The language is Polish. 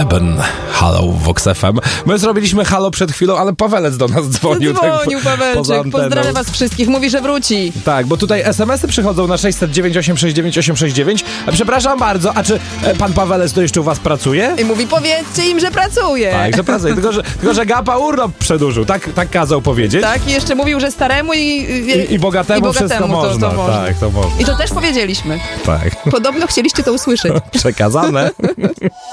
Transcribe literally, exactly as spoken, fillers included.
Eben. Halo w Vox F M. My zrobiliśmy halo przed chwilą, ale Pawelec do nas dzwonił. Dzwonił tak, Pawełczek, pozdrawiam was wszystkich, mówi, że wróci. Tak, bo tutaj es em esy przychodzą na sześć zero dziewięć osiem sześć dziewięć osiem sześć dziewięć. Przepraszam bardzo, a czy e, pan Pawelec to jeszcze u was pracuje? I mówi, powiedzcie im, że pracuje. Tak, że pracuje, tylko że, tylko, że Gapa urlop przedłużył, tak, tak kazał powiedzieć. Tak, i jeszcze mówił, że staremu i, i, I, i bogatemu, i bogatemu wszystko to, można. to można. Tak, to można. I to też powiedzieliśmy. Tak. Podobno chcieliście to usłyszeć. Przekazane.